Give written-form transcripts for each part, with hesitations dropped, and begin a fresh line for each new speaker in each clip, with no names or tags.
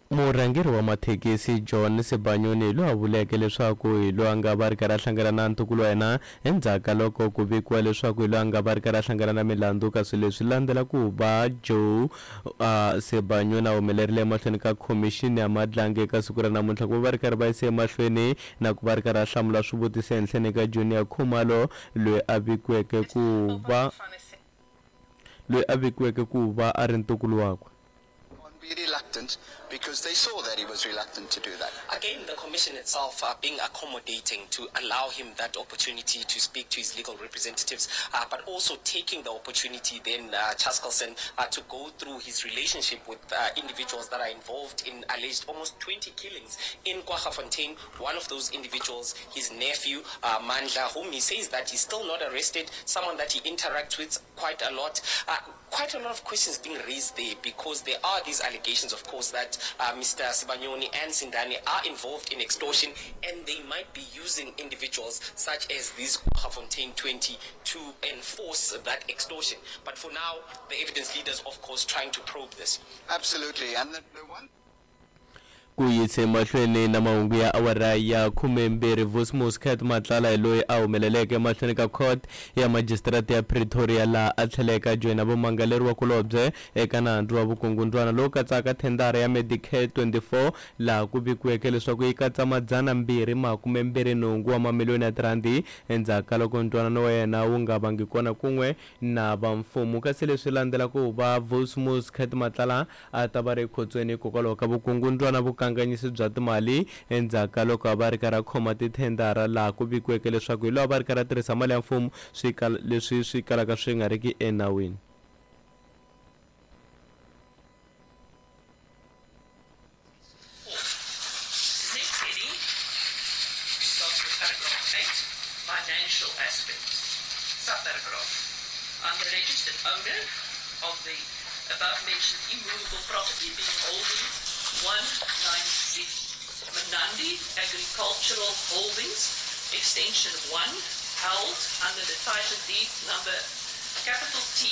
Murhangeri wa mathekisi John Sibanyoni lo avuleke leswaku hi lo anga va ri karhi a hlangana na ntukulu wa yena endzhaku loko ku vikiwa leswaku hi lo anga va ri karhi a hlangana na milandzu kasi leswi landzela ku va Joe Sibanyoni a humelerile emahlweni ka khomixini ya madlangi eka siku ra namuntlha ku va ri karhi va yisa emahlweni na ku va ri karhi a hlamula swivutiso ehenhleni ka Junior Khumalo loyi a vikiweke ku va a ri ntukulu wakwe.
Be reluctant because they saw that he was reluctant to do that.
Again, the commission itself being accommodating to allow him that opportunity to speak to his legal representatives, but also taking the opportunity then, Chaskalson, to go through his relationship with individuals that are involved in alleged almost 20 killings in Kwaggafontein. One of those individuals, his nephew, Mandla, whom he says that he's still not arrested, someone that he interacts with quite a lot. Quite a lot of questions being raised there because there are these allegations, of course, that Mr. Sibanyoni and Sindani are involved in extortion and they might be using individuals such as these Kwaggafontein 20 to enforce that extortion. But for now, the evidence leaders, of course, trying to probe this.
Absolutely. And the one
ku yise mahlweni na mahungu ya awara ya 12 Vosmos Khat Matlala loyi a humeleleke mahlweni ka court ya magistrate ya Pretoria la a tlheleka joina vumangaleriwa kulobye eka nandzu wa vukungundwana lowu katsaka thendara ya Medicare 24 laha ku vikiweke leswaku yi katsa madzana 228 wa mamiliyoni ya randi endzhaku loko ntwanano wa yena wu nga vangi kona kun'we na va mfumo kasi leswi landzela ku va Vosmos Khat Matlala a ta va ri ekhotsweni kokwalaho ka vukungundwana kanganyisi bya timali endzhaku loko va ri karhi khoma tithendara laha ku vikiweke leswaku hi loko va ri karhi tirhisa mali ya mfumo leswi swi kalaka swi nga riki enawini.
Financial aspects. Subparagraph. I'm the registered owner of the above mentioned immovable property being holding 196 Manandi Agricultural Holdings, extension 1, held under the title deed number capital T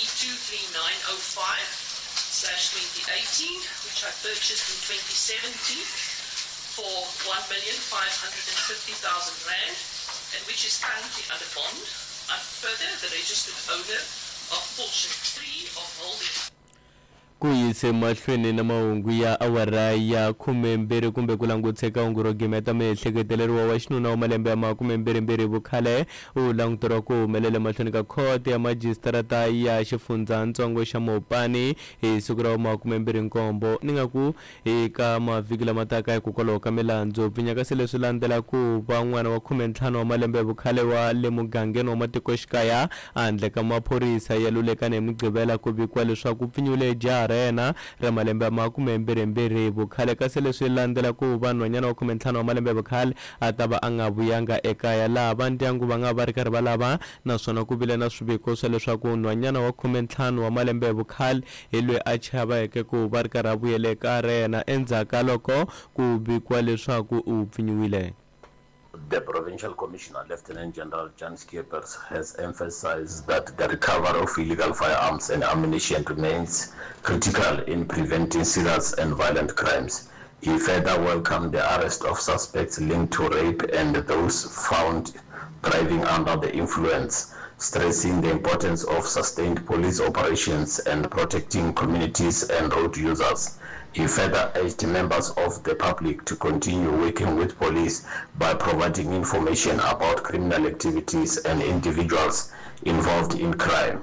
23905/2018, which I purchased in 2017 for R1,550,000 and which is currently under bond. I'm further the registered owner of portion 3 of holdings.
Ku yise mahlweni na mahungu ya awara ya 12 kumbe ku langutseka hungu ro gimeta miehleketeleriwa wa xinuna wa malembe ya 22 vukhale u languteriwa ku humelela mahlweni ka court ya magistrata ya xifundzantsongo xa Mopani hi siku ra 27 ni nga ku eka mavhiki lama taka hikokwalaho ka milandzu pfinyaka se leswi landzela ku va n'wana wa 15 wa malembe ya vukhale wa le mugangeni wa matikoxikaya handle ka maphorisa ya lulekane hi mugqivela ku vikiwa leswaku pfinyule jara yena ra malembe ya 22 vukhale kasi leswi landzela ku vanhwanyana wa 15 wa malembe ya vukhale a ta va a nga vuyanga ekaya laha va ndyangu va nga va ri karhi va lava naswona ku vile na swiviko swa leswaku nhwanyana wa 15 wa malembe ya vukhale hi loyi a chaveke ku va ri karhi a vuyela ekaya ra yena endzhaku loko ku vikiwa leswaku u pfinyiwile.
The Provincial Commissioner, Lieutenant General Jan Skeepers, has emphasized that the recovery of illegal firearms and ammunition remains critical in preventing serious and violent crimes. He further welcomed the arrest of suspects linked to rape and those found driving under the influence, stressing the importance of sustained police operations and protecting communities and road users. He further urged members of the public to continue working with police by providing information about criminal activities and individuals involved in crime.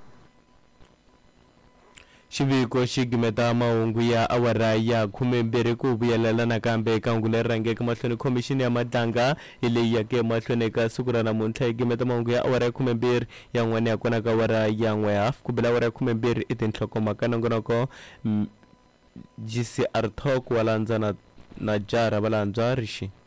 Xiviko xi gimeta mahungu ya awara ya 12 ku vuyelela nakambe eka hungu leri rhangeke mahlweni khomixini ya madlanga hi leyi yake mahlweni eka siku ra namuntlha hi gimeta mahungu ya awara ya 12 ya n'wana ya kona ka awara ya 1:30 ku bela awara ya 12 i tinhlokomhaka nongonoko GCR Talk wa landza na jara valandzwa rixi.